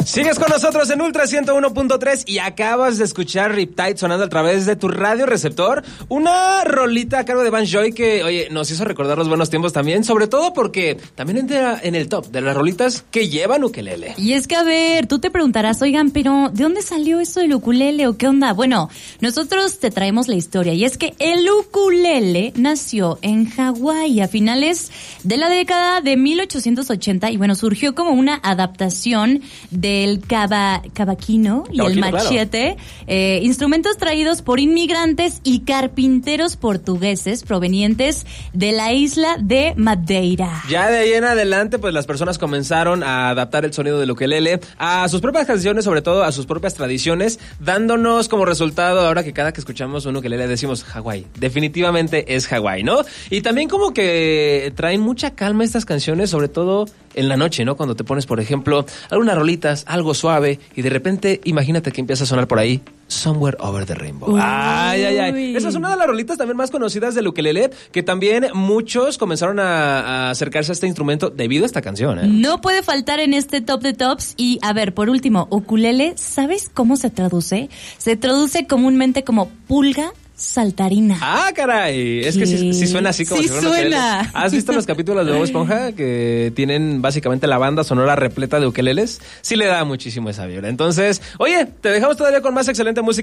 Sigues con nosotros en Ultra 101.3 y acabas de escuchar Riptide sonando a través de tu radio receptor. Una rolita a cargo de Van Joy que, oye, nos hizo recordar los buenos tiempos también, sobre todo porque también entra en el top de las rolitas que llevan ukelele. Y es que, a ver, tú te preguntarás, oigan, pero ¿de dónde salió eso del ukulele o qué onda? Bueno, nosotros te traemos la historia y es que el ukulele nació en Hawái a finales de la década de 1880 y bueno, surgió como una adaptación del cavaquino y el machete, claro. Instrumentos traídos por inmigrantes y carpinteros portugueses provenientes de la isla de Madeira. Ya de ahí en adelante, pues las personas comenzaron a adaptar el sonido del ukelele a sus propias canciones, sobre todo a sus propias tradiciones, dándonos como resultado, ahora que cada que escuchamos un ukelele decimos Hawái. Definitivamente es Hawái, ¿no? Y también como que traen mucha calma estas canciones, sobre todo en la noche, ¿no? Cuando te pones, por ejemplo, algunas rolitas, algo suave, y de repente, imagínate que empieza a sonar por ahí Somewhere Over the Rainbow. Uy. Ay, ay, ay. Esa es una de las rolitas también más conocidas del ukelele, que también muchos comenzaron a acercarse a este instrumento debido a esta canción, ¿eh? No puede faltar en este top de tops. Y, a ver, por último, ukulele, ¿sabes cómo se traduce? Se traduce comúnmente como pulga saltarina. ¡Ah, caray! Es que sí suena así como sí si fuera suena. ukelele. ¿Has visto los capítulos de Bob Esponja que tienen básicamente la banda sonora repleta de ukeleles? Sí le da muchísimo esa vibra. Entonces, oye, te dejamos todavía con más excelente música.